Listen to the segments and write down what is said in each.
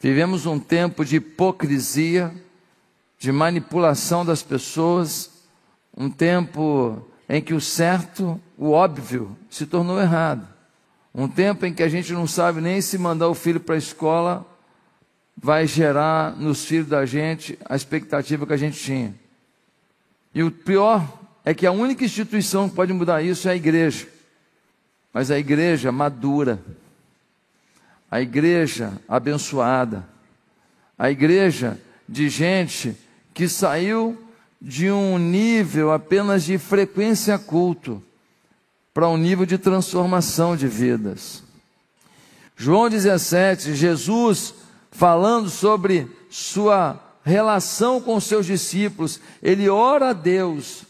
Vivemos um tempo de hipocrisia, de manipulação das pessoas, um tempo em que o certo, o óbvio, se tornou errado. Um tempo em que a gente não sabe nem se mandar o filho para a escola vai gerar nos filhos da gente a expectativa que a gente tinha. E o pior é que a única instituição que pode mudar isso é a igreja. Mas a igreja madura, a igreja abençoada, a igreja de gente que saiu de um nível apenas de frequência a culto para um nível de transformação de vidas. João 17, Jesus falando sobre sua relação com seus discípulos, ele ora a Deus,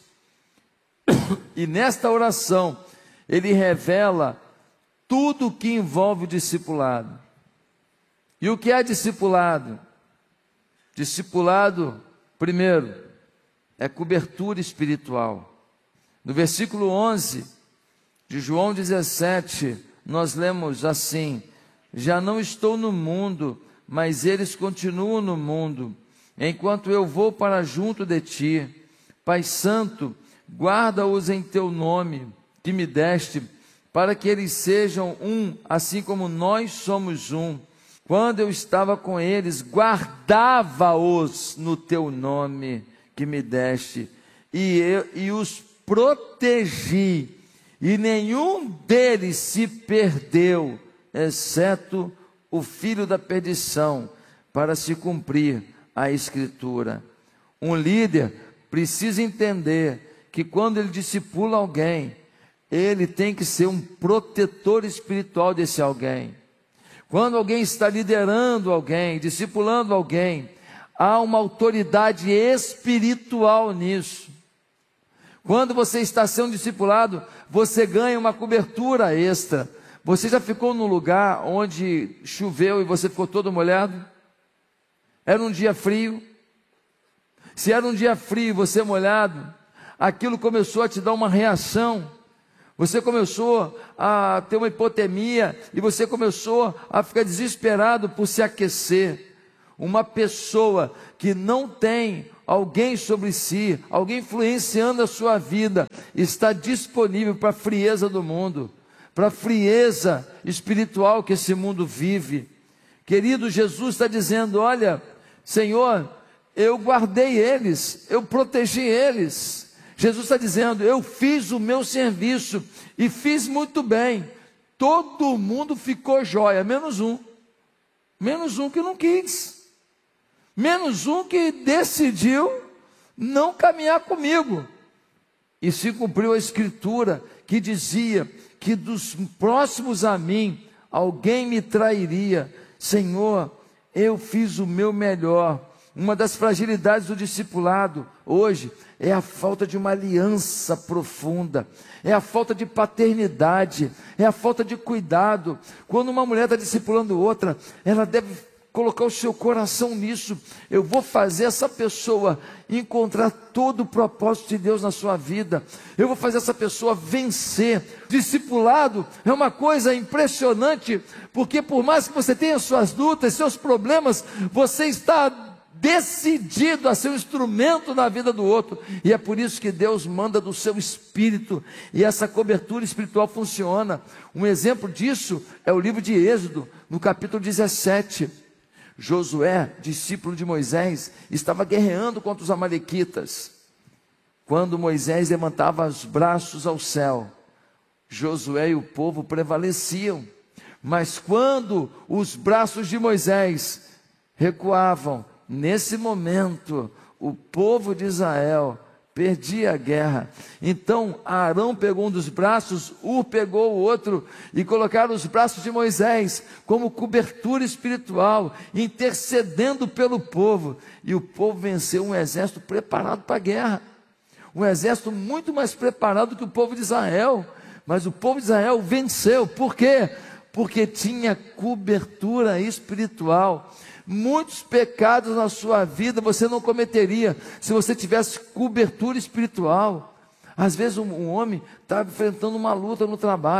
e nesta oração ele revela tudo o que envolve o discipulado. E o que é discipulado? Discipulado, primeiro, é cobertura espiritual. No versículo 11 de João 17, nós lemos assim: já não estou no mundo, mas eles continuam no mundo, enquanto eu vou para junto de ti. Pai Santo, guarda-os em teu nome, que me deste, para que eles sejam um, assim como nós somos um. Quando eu estava com eles, guardava-os no teu nome, que me deste, e os protegi, e nenhum deles se perdeu, exceto o filho da perdição, para se cumprir a Escritura. Um líder precisa entender que quando ele discipula alguém, ele tem que ser um protetor espiritual desse alguém. Quando alguém está liderando alguém, discipulando alguém, há uma autoridade espiritual nisso. Quando você está sendo discipulado, você ganha uma cobertura extra. Você já ficou num lugar onde choveu e você ficou todo molhado? Era um dia frio. Se era um dia frio e você molhado, aquilo começou a te dar uma reação. Você começou a ter uma hipotermia e você começou a ficar desesperado por se aquecer. Uma pessoa que não tem alguém sobre si, alguém influenciando a sua vida, está disponível para a frieza do mundo, para a frieza espiritual que esse mundo vive. Querido, Jesus está dizendo: olha, Senhor, eu guardei eles, eu protegi eles. Jesus está dizendo: eu fiz o meu serviço e fiz muito bem. Todo mundo ficou jóia, menos um que não quis, menos um que decidiu não caminhar comigo. E se cumpriu a Escritura que dizia que dos próximos a mim alguém me trairia. Senhor, eu fiz o meu melhor. Uma das fragilidades do discipulado hoje é a falta de uma aliança profunda, é a falta de paternidade, é a falta de cuidado. Quando uma mulher está discipulando outra, ela deve colocar o seu coração nisso. Eu vou fazer essa pessoa encontrar todo o propósito de Deus na sua vida. Eu vou fazer essa pessoa vencer. Discipulado é uma coisa impressionante, porque por mais que você tenha suas lutas, seus problemas, você está decidido a ser um instrumento na vida do outro, e é por isso que Deus manda do seu espírito, e essa cobertura espiritual funciona. Um exemplo disso é o livro de Êxodo, no capítulo 17, Josué, discípulo de Moisés, estava guerreando contra os amalequitas. Quando Moisés levantava os braços ao céu, Josué e o povo prevaleciam, mas quando os braços de Moisés recuavam, nesse momento, o povo de Israel perdia a guerra. Então Arão pegou um dos braços, Hur pegou o outro, e colocaram os braços de Moisés como cobertura espiritual, intercedendo pelo povo. E o povo venceu um exército preparado para a guerra, um exército muito mais preparado que o povo de Israel. Mas o povo de Israel venceu. Por quê? Porque tinha cobertura espiritual. Muitos pecados na sua vida você não cometeria se você tivesse cobertura espiritual. Às vezes um homem está enfrentando uma luta no trabalho,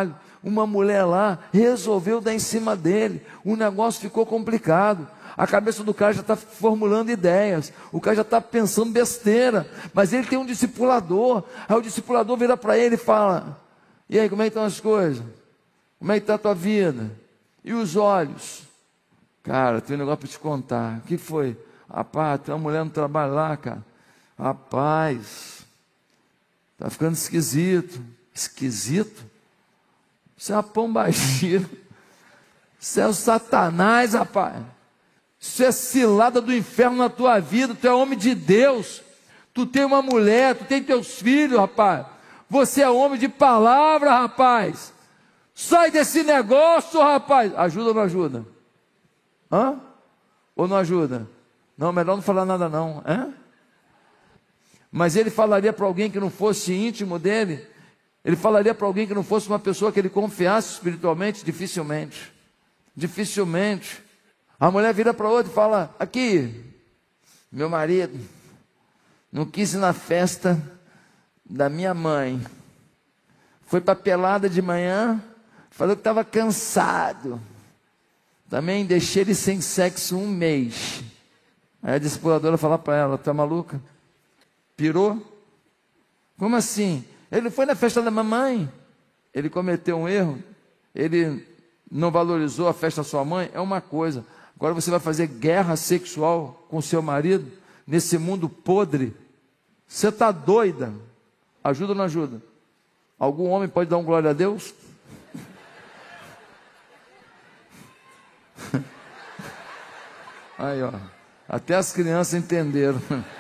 uma mulher lá resolveu dar em cima dele. O negócio ficou complicado. A cabeça do cara já está formulando ideias, o cara já está pensando besteira, mas ele tem um discipulador. Aí o discipulador vira para ele e fala: e aí, como é que estão as coisas? Como é que está a tua vida? E os olhos? Cara, tem um negócio para te contar. O que foi? Rapaz, tem uma mulher no trabalho lá, cara. Rapaz, está ficando esquisito. Esquisito? Isso é uma pombagira. Isso é o Satanás, rapaz. Isso é cilada do inferno na tua vida. Tu é homem de Deus. Tu tem uma mulher, tu tem teus filhos, rapaz. Você é homem de palavra, rapaz. Sai desse negócio, rapaz. Ajuda ou não ajuda? Hã? Ou não ajuda? Não, melhor não falar nada não. Hã? Mas ele falaria para alguém que não fosse íntimo dele? Ele falaria para alguém que não fosse uma pessoa que ele confiasse espiritualmente? Dificilmente. Dificilmente. A mulher vira para outra e fala: aqui, meu marido não quis ir na festa da minha mãe. Foi para pelada de manhã, falou que estava cansado. Também deixei ele sem sexo 1 mês. Aí a discipuladora fala para ela: tu é maluca? Pirou? Como assim? Ele foi na festa da mamãe. Ele cometeu um erro. Ele não valorizou a festa da sua mãe. É uma coisa. Agora você vai fazer guerra sexual com seu marido nesse mundo podre? Você está doida? Ajuda ou não ajuda? Algum homem pode dar um glória a Deus? Aí, ó. Até as crianças entenderam.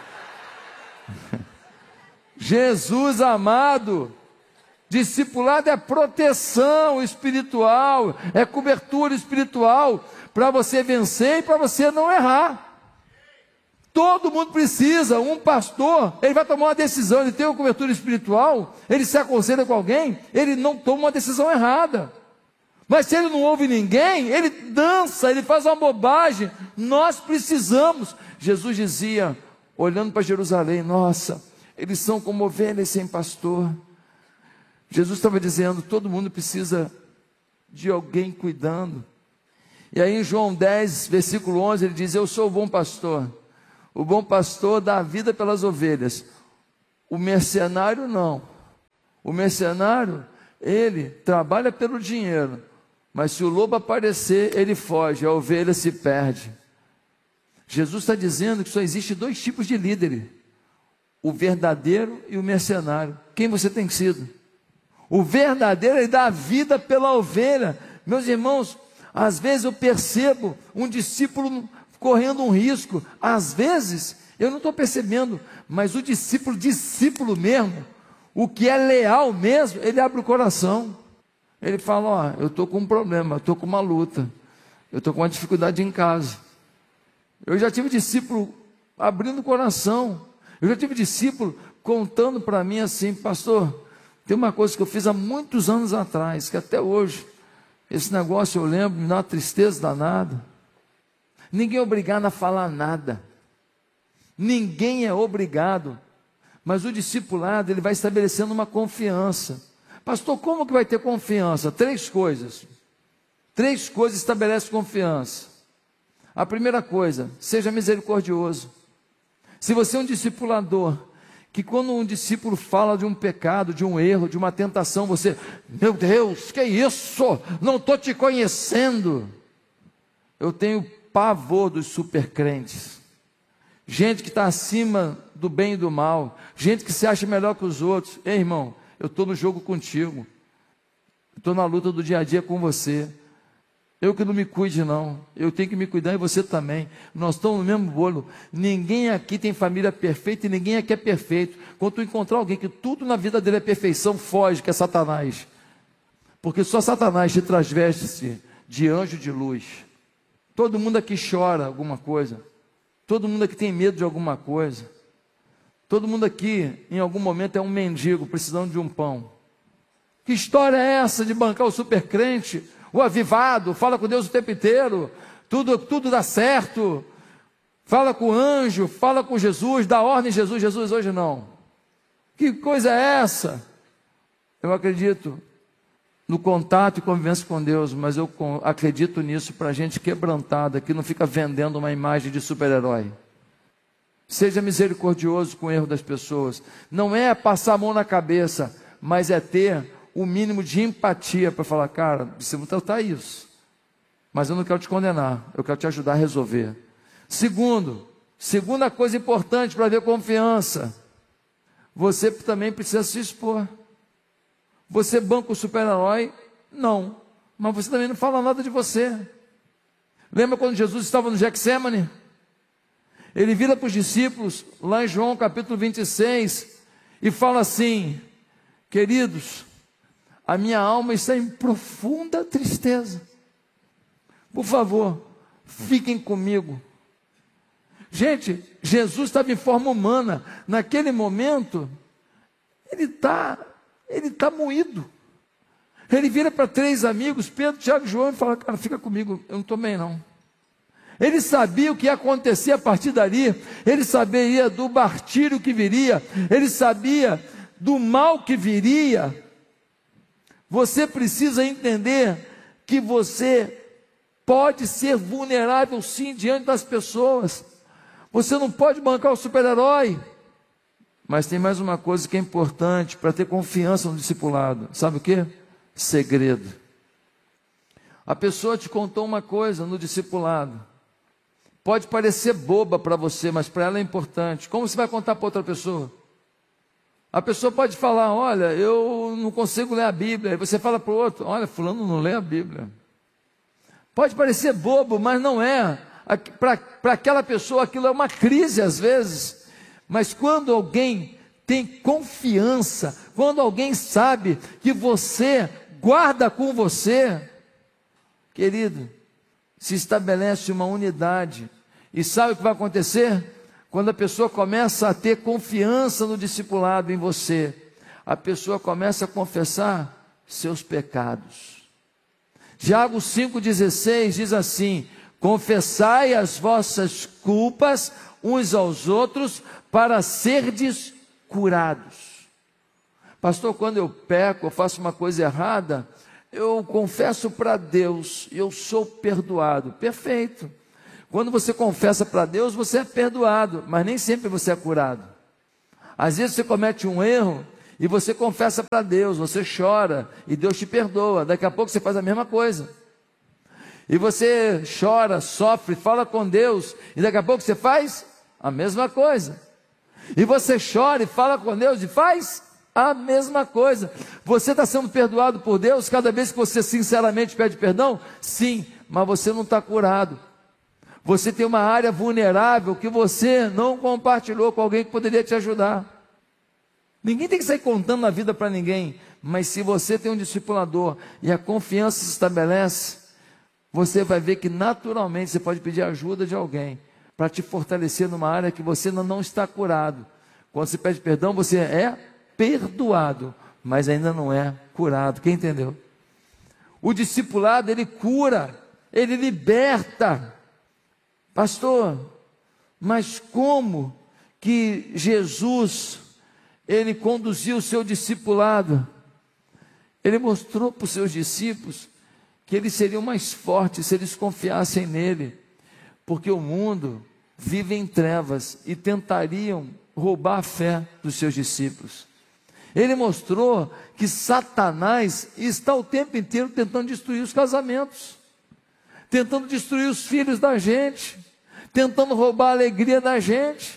Jesus amado, discipulado é proteção espiritual, é cobertura espiritual, para você vencer e para você não errar. Todo mundo precisa. Um pastor, ele vai tomar uma decisão, ele tem uma cobertura espiritual, ele se aconselha com alguém, ele não toma uma decisão errada. Mas se ele não ouve ninguém, ele dança, ele faz uma bobagem. Nós precisamos. Jesus dizia, olhando para Jerusalém: nossa, eles são como ovelhas sem pastor. Jesus estava dizendo, todo mundo precisa de alguém cuidando. E aí em João 10, versículo 11, ele diz: eu sou o bom pastor. O bom pastor dá a vida pelas ovelhas. O mercenário não. O mercenário, ele trabalha pelo dinheiro, mas se o lobo aparecer, ele foge, a ovelha se perde. Jesus está dizendo que só existe 2 tipos de líderes: o verdadeiro e o mercenário. Quem você tem sido? O verdadeiro, ele dá a vida pela ovelha. Meus irmãos, às vezes eu percebo um discípulo correndo um risco. Às vezes, eu não estou percebendo, mas o discípulo mesmo, o que é leal mesmo, ele abre o coração. Ele fala: ó, eu estou com um problema, eu estou com uma luta, eu estou com uma dificuldade em casa. Eu já tive discípulo abrindo o coração. Eu já tive discípulo contando para mim assim: pastor, tem uma coisa que eu fiz há muitos anos atrás, que até hoje, esse negócio eu lembro, me dá uma tristeza danada. Ninguém é obrigado a falar nada. Ninguém é obrigado. Mas o discipulado, ele vai estabelecendo uma confiança. Pastor, como que vai ter confiança? 3 coisas. 3 coisas estabelecem confiança. A primeira coisa, seja misericordioso. Se você é um discipulador, que quando um discípulo fala de um pecado, de um erro, de uma tentação, você: meu Deus, que isso? Não estou te conhecendo. Eu tenho pavor dos supercrentes. Gente que está acima do bem e do mal. Gente que se acha melhor que os outros. Ei, irmão, eu estou no jogo contigo. Estou na luta do dia a dia com você. Eu que não me cuide não. Eu tenho que me cuidar e você também. Nós estamos no mesmo bolo. Ninguém aqui tem família perfeita e ninguém aqui é perfeito. Quando tu encontrar alguém que tudo na vida dele é perfeição, foge, que é Satanás. Porque só Satanás te transveste de anjo de luz. Todo mundo aqui chora alguma coisa. Todo mundo aqui tem medo de alguma coisa. Todo mundo aqui, em algum momento, é um mendigo precisando de um pão. Que história é essa de bancar o supercrente? O avivado, fala com Deus o tempo inteiro, tudo dá certo, fala com o anjo, fala com Jesus, dá ordem Jesus, Jesus hoje não. Que coisa é essa? Eu acredito no contato e convivência com Deus, mas eu acredito nisso para gente quebrantada, que não fica vendendo uma imagem de super-herói. Seja misericordioso com o erro das pessoas. Não é passar a mão na cabeça, mas é ter o mínimo de empatia para falar, cara, você não tratar isso, mas eu não quero te condenar, eu quero te ajudar a resolver. Segunda coisa importante para ver confiança, você também precisa se expor. Você banca o super-herói? Não, mas você também não fala nada de você. Lembra quando Jesus estava no Getsemane? Ele vira para os discípulos, lá em João capítulo 26, e fala assim, queridos, a minha alma está em profunda tristeza. Por favor, fiquem comigo. Gente, Jesus estava em forma humana. Naquele momento, ele está moído. Ele vira para 3 amigos, Pedro, Tiago e João, e fala, cara, fica comigo, eu não estou bem não. Ele sabia o que ia acontecer a partir dali. Ele sabia do martírio que viria. Ele sabia do mal que viria. Você precisa entender que você pode ser vulnerável sim diante das pessoas. Você não pode bancar o super-herói. Mas tem mais uma coisa que é importante para ter confiança no discipulado. Sabe o quê? Segredo. A pessoa te contou uma coisa no discipulado. Pode parecer boba para você, mas para ela é importante. Como você vai contar para outra pessoa? A pessoa pode falar, olha, eu não consigo ler a Bíblia. Aí você fala para o outro, olha, fulano não lê a Bíblia. Pode parecer bobo, mas não é. Para aquela pessoa aquilo é uma crise às vezes. Mas quando alguém tem confiança, quando alguém sabe que você guarda com você, querido, se estabelece uma unidade. E sabe o que vai acontecer? Quando a pessoa começa a ter confiança no discipulado em você, a pessoa começa a confessar seus pecados. Tiago 5,16 diz assim, confessai as vossas culpas uns aos outros para serdes curados. Pastor, quando eu peco, eu faço uma coisa errada, eu confesso para Deus, eu sou perdoado. Perfeito. Quando você confessa para Deus, você é perdoado, mas nem sempre você é curado. Às vezes você comete um erro e você confessa para Deus, você chora e Deus te perdoa. Daqui a pouco você faz a mesma coisa. E você chora, sofre, fala com Deus e daqui a pouco você faz a mesma coisa. E você chora e fala com Deus e faz a mesma coisa. Você está sendo perdoado por Deus cada vez que você sinceramente pede perdão? Sim, mas você não está curado. Você tem uma área vulnerável que você não compartilhou com alguém que poderia te ajudar. Ninguém tem que sair contando a vida para ninguém, mas se você tem um discipulador e a confiança se estabelece, você vai ver que naturalmente você pode pedir ajuda de alguém para te fortalecer numa área que você ainda não está curado. Quando você pede perdão, você é perdoado, mas ainda não é curado. Quem entendeu? O discipulado, ele cura, ele liberta. Pastor, mas como que Jesus, ele conduziu o seu discipulado? Ele mostrou para os seus discípulos que eles seriam mais fortes se eles confiassem nele, porque o mundo vive em trevas e tentariam roubar a fé dos seus discípulos. Ele mostrou que Satanás está o tempo inteiro tentando destruir os casamentos, tentando destruir os filhos da gente, tentando roubar a alegria da gente.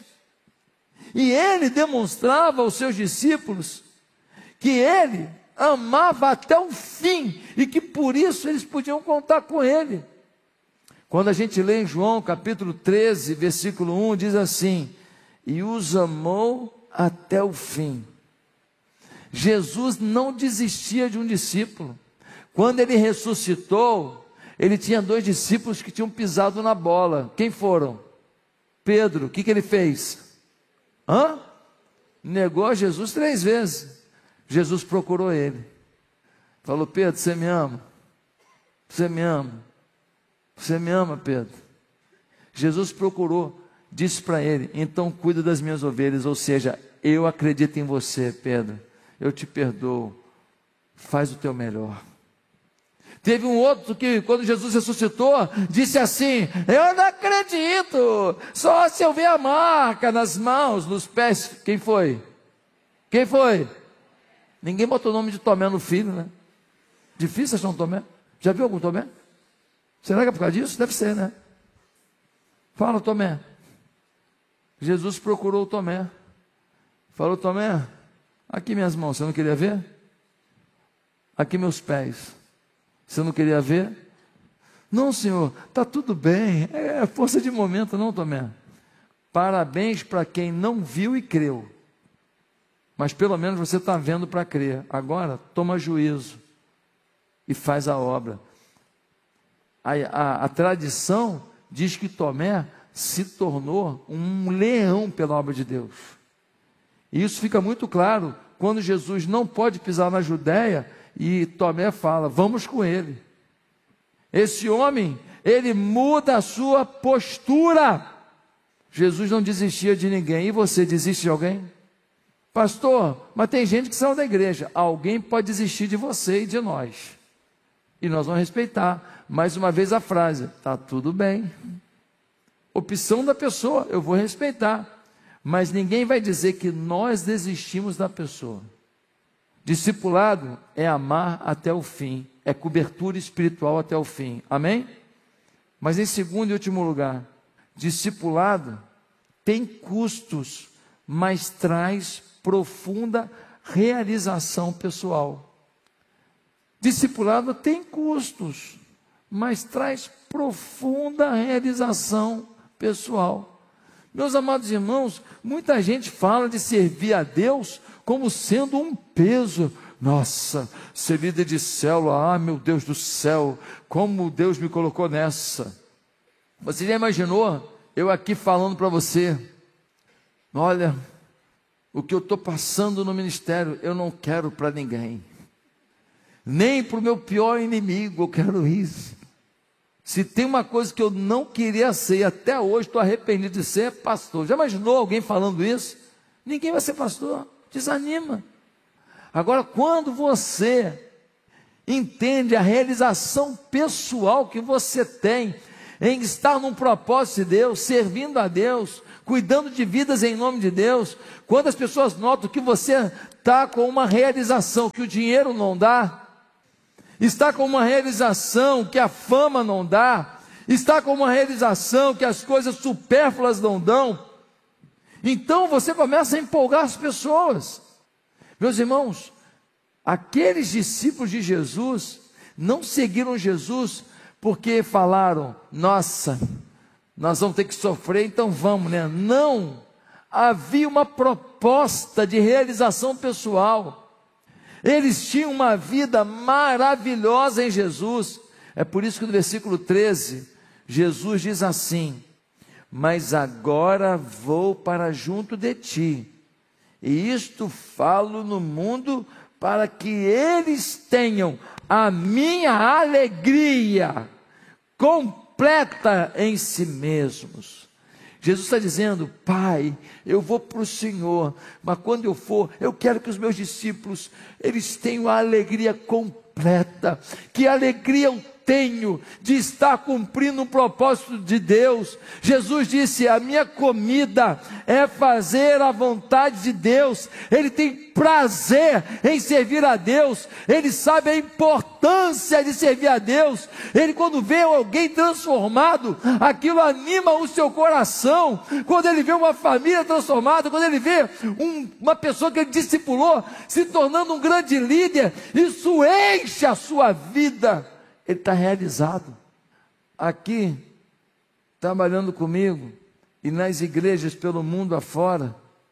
E ele demonstrava aos seus discípulos que ele amava até o fim e que por isso eles podiam contar com ele. Quando a gente lê em João capítulo 13, versículo 1, diz assim, e os amou até o fim. Jesus não desistia de um discípulo. Quando ele ressuscitou, ele tinha 2 discípulos que tinham pisado na bola. Quem foram? Pedro, o que ele fez? Negou a Jesus 3 vezes. Jesus procurou ele. Falou, Pedro, você me ama? Você me ama? Você me ama, Pedro? Jesus procurou, disse para ele, então cuida das minhas ovelhas, ou seja, eu acredito em você, Pedro. Eu te perdoo, faz o teu melhor. Teve um outro que, quando Jesus ressuscitou, disse assim: eu não acredito, só se eu ver a marca nas mãos, nos pés. Quem foi? Quem foi? Ninguém botou o nome de Tomé no filho, né? Difícil achar um Tomé. Já viu algum Tomé? Será que é por causa disso? Deve ser, né? Fala, Tomé. Jesus procurou o Tomé. Falou: Tomé, aqui minhas mãos, você não queria ver? Aqui meus pés, você não queria ver? Não, Senhor, está tudo bem, é força de momento, não, Tomé. Parabéns para quem não viu e creu, mas pelo menos você está vendo para crer. Agora, toma juízo e faz a obra. A tradição diz que Tomé se tornou um leão pela obra de Deus. E isso fica muito claro quando Jesus não pode pisar na Judéia e Tomé fala: vamos com ele. Esse homem, ele muda a sua postura. Jesus não desistia de ninguém. E você desiste de alguém? Pastor, mas tem gente que saiu da igreja. Alguém pode desistir de você e de nós. E nós vamos respeitar. Mais uma vez a frase: está tudo bem. Opção da pessoa, eu vou respeitar. Mas ninguém vai dizer que nós desistimos da pessoa. Discipulado é amar até o fim, é cobertura espiritual até o fim, amém? Mas em segundo e último lugar, discipulado tem custos, mas traz profunda realização pessoal. Discipulado tem custos, mas traz profunda realização pessoal. Meus amados irmãos, muita gente fala de servir a Deus como sendo um peso. Nossa, ser líder de célula, meu Deus do céu, como Deus me colocou nessa. Você já imaginou eu aqui falando para você: olha, o que eu estou passando no ministério, eu não quero para ninguém, nem para o meu pior inimigo eu quero isso. Se tem uma coisa que eu não queria ser, até hoje estou arrependido de ser, é pastor. Já imaginou alguém falando isso? Ninguém vai ser pastor, desanima. Agora, quando você entende a realização pessoal que você tem em estar num propósito de Deus, servindo a Deus, cuidando de vidas em nome de Deus, quando as pessoas notam que você está com uma realização que o dinheiro não dá, está com uma realização que a fama não dá, está com uma realização que as coisas supérfluas não dão, então você começa a empolgar as pessoas. Meus irmãos, aqueles discípulos de Jesus não seguiram Jesus porque falaram: nossa, nós vamos ter que sofrer, então vamos, né? Não, havia uma proposta de realização pessoal. Eles tinham uma vida maravilhosa em Jesus. É por isso que no versículo 13, Jesus diz assim: mas agora vou para junto de ti, e isto falo no mundo, para que eles tenham a minha alegria completa em si mesmos. Jesus está dizendo: Pai, eu vou para o Senhor, mas quando eu for, eu quero que os meus discípulos, eles tenham a alegria completa. Que alegria eu tenho de estar cumprindo um propósito de Deus. Jesus disse: a minha comida é fazer a vontade de Deus. Ele tem prazer em servir a Deus, ele sabe a importância de servir a Deus. Ele, quando vê alguém transformado, aquilo anima o seu coração. Quando ele vê uma família transformada, quando ele vê uma pessoa que ele discipulou se tornando um grande líder, isso enche a sua vida. Ele está realizado. Aqui, trabalhando comigo, e nas igrejas pelo mundo afora,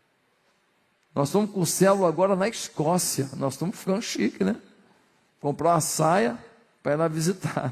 nós estamos com célula agora na Escócia. Nós estamos ficando chique, né? Comprar uma saia para ir lá visitar.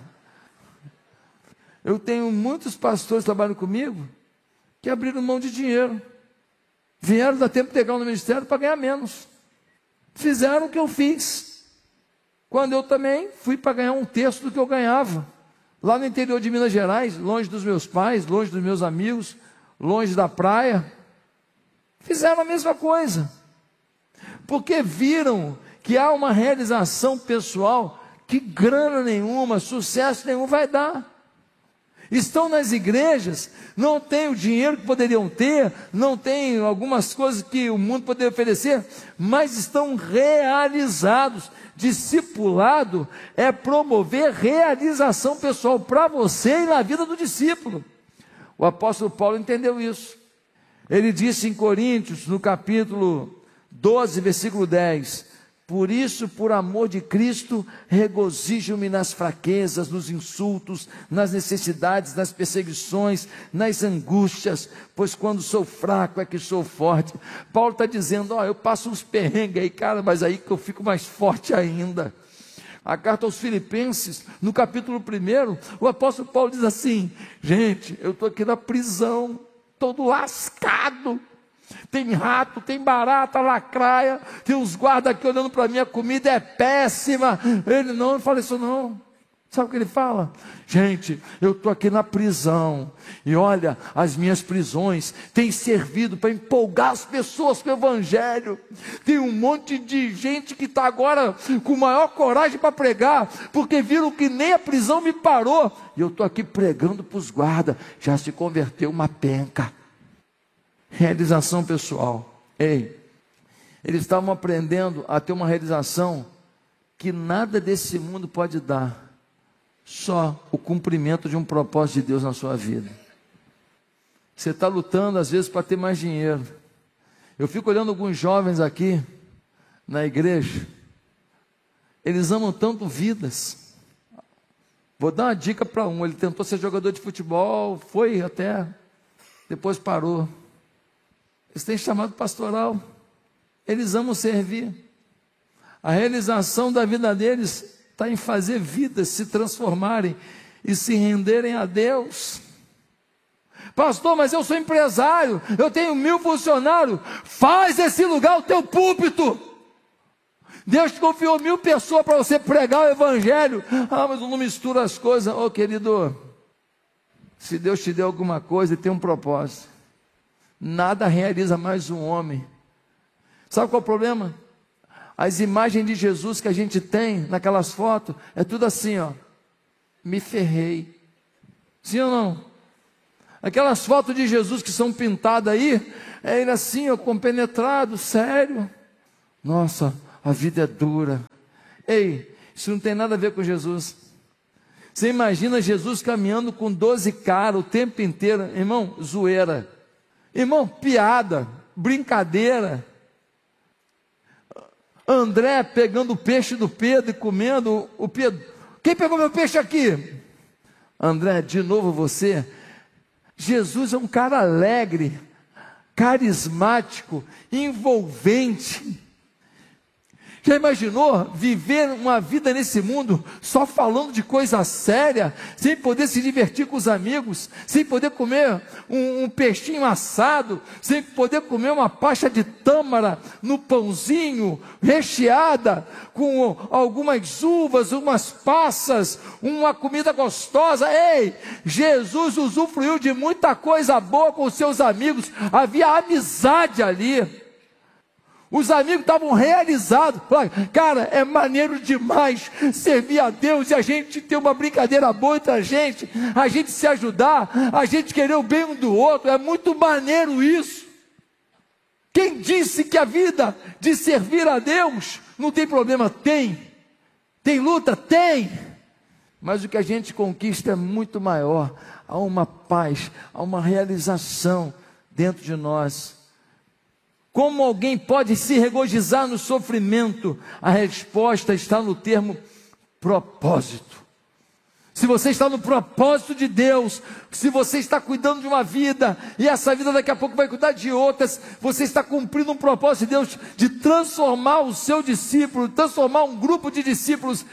Eu tenho muitos pastores que trabalham comigo que abriram mão de dinheiro, vieram dar tempo integral no ministério para ganhar menos, fizeram o que eu fiz, quando eu também fui para ganhar um terço do que eu ganhava, lá no interior de Minas Gerais, longe dos meus pais, longe dos meus amigos, longe da praia. Fizeram a mesma coisa, porque viram que há uma realização pessoal que grana nenhuma, sucesso nenhum vai dar. Estão nas igrejas, não têm o dinheiro que poderiam ter, não têm algumas coisas que o mundo poderia oferecer, mas estão realizados. Discipulado é promover realização pessoal para você e na vida do discípulo. O apóstolo Paulo entendeu isso. Ele disse em Coríntios, no capítulo 12, versículo 10: por isso, por amor de Cristo, regozijo-me nas fraquezas, nos insultos, nas necessidades, nas perseguições, nas angústias, pois quando sou fraco é que sou forte. Paulo está dizendo, eu passo uns perrengues aí, cara, mas aí que eu fico mais forte ainda. A carta aos Filipenses, no capítulo 1, o apóstolo Paulo diz assim: gente, eu estou aqui na prisão, todo lascado. Tem rato, tem barata, lacraia, tem uns guardas aqui olhando para mim, a comida é péssima. Ele não fala isso não. Sabe o que ele fala? Gente, eu estou aqui na prisão, e olha, as minhas prisões têm servido para empolgar as pessoas com o Evangelho. Tem um monte de gente que está agora com maior coragem para pregar, porque viram que nem a prisão me parou, e eu estou aqui pregando para os guardas, já se converteu uma penca. Realização pessoal. Eles estavam aprendendo a ter uma realização que nada desse mundo pode dar, só o cumprimento de um propósito de Deus na sua vida. Você está lutando às vezes para ter mais dinheiro. Eu fico olhando alguns jovens aqui na igreja, eles amam tanto vidas. Vou dar uma dica para um: ele tentou ser jogador de futebol, foi até, depois parou. Eles têm chamado pastoral, eles amam servir. A realização da vida deles está em fazer vidas se transformarem e se renderem a Deus. Pastor, mas eu sou empresário, eu tenho 1000 funcionários. Faz esse lugar o teu púlpito. Deus te confiou 1000 pessoas para você pregar o Evangelho. Mas eu não misturo as coisas. Querido, se Deus te deu alguma coisa, tem um propósito. Nada realiza mais um homem. Sabe qual é o problema? As imagens de Jesus que a gente tem naquelas fotos, é tudo assim, me ferrei. Sim ou não? Aquelas fotos de Jesus que são pintadas aí, é ele assim, compenetrado, sério. Nossa, a vida é dura. Isso não tem nada a ver com Jesus. Você imagina Jesus caminhando com 12 caras o tempo inteiro, irmão, zoeira. Irmão, piada, brincadeira. André pegando o peixe do Pedro e comendo o Pedro. Quem pegou meu peixe aqui? André, de novo você. Jesus é um cara alegre, carismático, envolvente. Já imaginou viver uma vida nesse mundo só falando de coisa séria, sem poder se divertir com os amigos, sem poder comer um peixinho assado, sem poder comer uma pasta de tâmara no pãozinho, recheada com algumas uvas, umas passas, uma comida gostosa? Jesus usufruiu de muita coisa boa com seus amigos, havia amizade ali. Os amigos estavam realizados. Cara, é maneiro demais servir a Deus e a gente ter uma brincadeira boa entre a gente se ajudar, a gente querer o bem um do outro. É muito maneiro isso. Quem disse que a vida de servir a Deus não tem problema? Tem luta? Tem. Mas o que a gente conquista é muito maior. Há uma paz, há uma realização dentro de nós. Como alguém pode se regozijar no sofrimento? A resposta está no termo propósito. Se você está no propósito de Deus, se você está cuidando de uma vida, e essa vida daqui a pouco vai cuidar de outras, você está cumprindo um propósito de Deus, de transformar o seu discípulo, transformar um grupo de discípulos.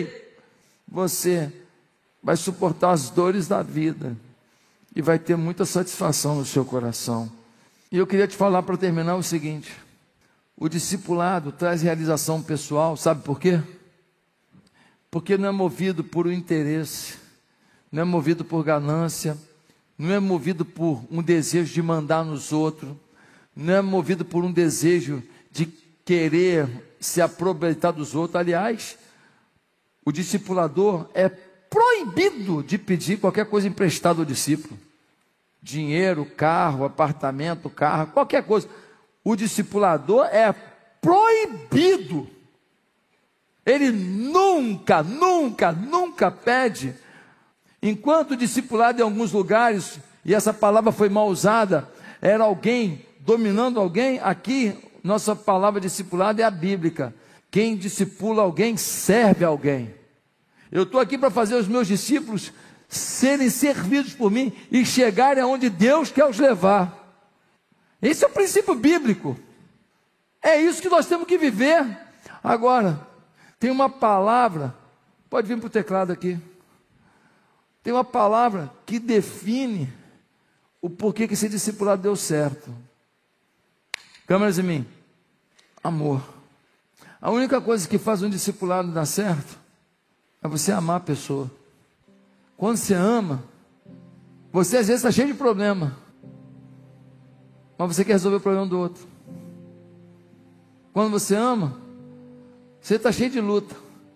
Você vai suportar as dores da vida, e vai ter muita satisfação no seu coração. E eu queria te falar para terminar o seguinte: o discipulado traz realização pessoal, sabe por quê? Porque não é movido por um interesse, não é movido por ganância, não é movido por um desejo de mandar nos outros, não é movido por um desejo de querer se aproveitar dos outros. Aliás, o discipulador é proibido de pedir qualquer coisa emprestada ao discípulo. Dinheiro, carro, apartamento, carro, qualquer coisa. O discipulador é proibido. Ele nunca pede. Enquanto o discipulado em alguns lugares, e essa palavra foi mal usada, era alguém dominando alguém, aqui nossa palavra discipulado é a bíblica. Quem discipula alguém, serve alguém. Eu estou aqui para fazer os meus discípulos serem servidos por mim e chegarem aonde Deus quer os levar. Esse é o princípio bíblico. É isso que nós temos que viver. Agora, tem uma palavra, pode vir para o teclado aqui. Tem uma palavra que define o porquê que esse discipulado deu certo. Câmeras em mim. Amor. A única coisa que faz um discipulado dar certo é você amar a pessoa. Quando você ama, você às vezes está cheio de problema, mas você quer resolver o problema do outro. Quando você ama, você está cheio de luta,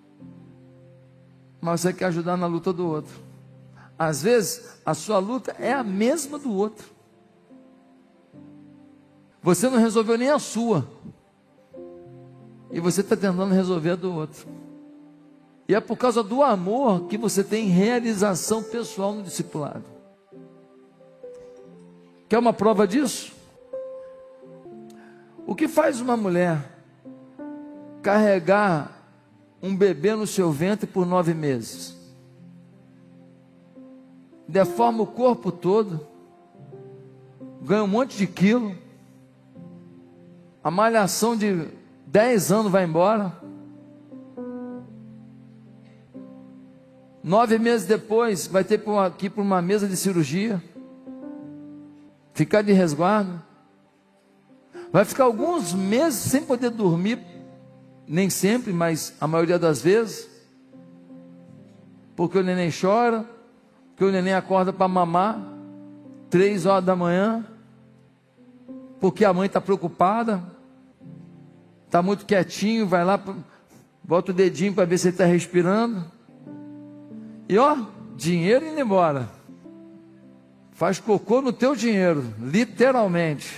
mas você quer ajudar na luta do outro. Às vezes, a sua luta é a mesma do outro. Você não resolveu nem a sua, e você está tentando resolver a do outro. E é por causa do amor que você tem realização pessoal no discipulado. Quer uma prova disso? O que faz uma mulher carregar um bebê no seu ventre por 9 meses? Deforma o corpo todo, ganha um monte de quilo, a malhação de 10 anos vai embora, 9 meses depois vai ter que ir para uma mesa de cirurgia, ficar de resguardo, vai ficar alguns meses sem poder dormir, nem sempre, mas a maioria das vezes, porque o neném chora, porque o neném acorda para mamar 3 horas da manhã, porque a mãe está preocupada, está muito quietinho, vai lá, bota o dedinho para ver se ele está respirando, e ó, dinheiro indo embora, faz cocô no teu dinheiro, literalmente.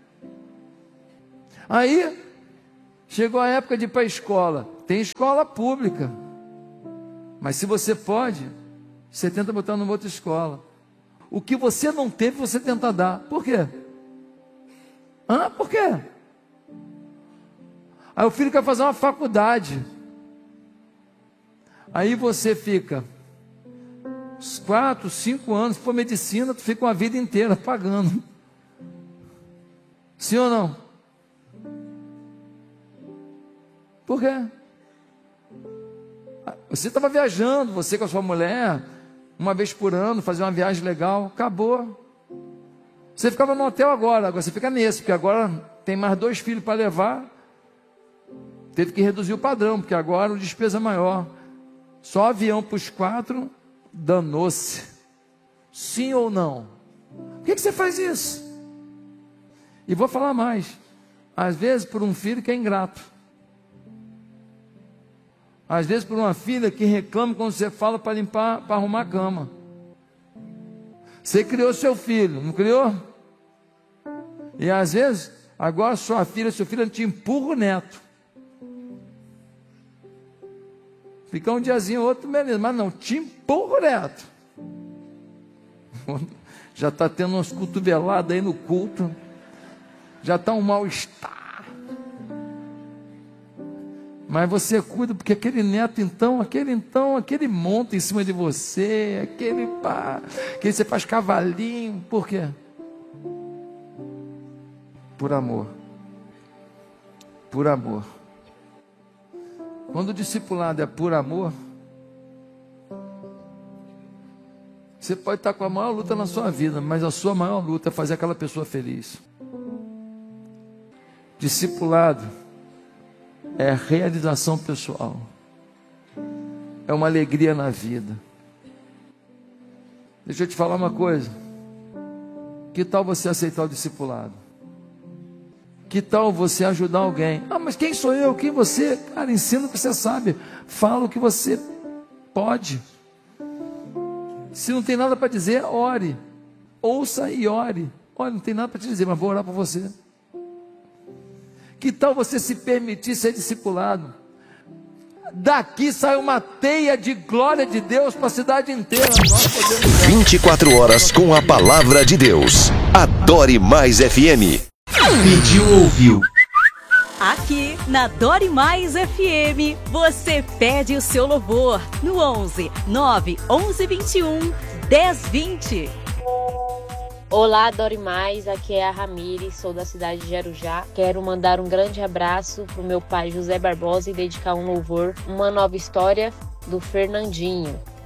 Aí, chegou a época de ir para a escola, tem escola pública, mas se você pode, você tenta botar numa outra escola. O que você não teve, você tenta dar. Por quê? Por quê? Aí o filho quer fazer uma faculdade. Aí você fica 4, 5 anos por medicina, tu fica uma vida inteira pagando. Sim ou não? Por quê? Você estava viajando, você com a sua mulher, uma vez por ano, fazer uma viagem legal, acabou. Você ficava no hotel agora você fica nesse, porque agora tem mais 2 filhos para levar, teve que reduzir o padrão, porque agora a despesa é maior. Só avião para os 4, danou-se. Sim ou não? Por que você faz isso? E vou falar mais, às vezes por um filho que é ingrato, às vezes por uma filha que reclama quando você fala para limpar, para arrumar a cama. Você criou seu filho, não criou? E às vezes, agora sua filha, seu filho te empurra o neto. Fica um diazinho, outro, beleza, mas não, te empurra o neto. Já está tendo umas cotoveladas aí no culto, já está um mal-estar. Mas você cuida, porque aquele neto aquele monta em cima de você, que você faz cavalinho, por quê? Por amor. Por amor. Quando o discipulado é por amor, você pode estar com a maior luta na sua vida, mas a sua maior luta é fazer aquela pessoa feliz. Discipulado é realização pessoal, é uma alegria na vida. Deixa eu te falar uma coisa, que tal você aceitar o discipulado? Que tal você ajudar alguém? Mas quem sou eu? Quem você? Cara, ensina o que você sabe, fala o que você Pode. Se não tem nada para dizer, ore. Ouça e ore. Olha, não tem nada para te dizer, mas vou orar por você. Que tal você se permitir ser discipulado? Daqui sai uma teia de glória de Deus para a cidade inteira. Nós podemos... 24 horas com a palavra de Deus. Adore Mais FM. Pediu, ouviu. Aqui na Dore Mais FM, você pede o seu louvor no 11 9 11 21 10 20. Olá, Dore Mais, aqui é a Ramires, sou da cidade de Arujá. Quero mandar um grande abraço pro meu pai José Barbosa e dedicar um louvor, Uma Nova História, do Fernandinho.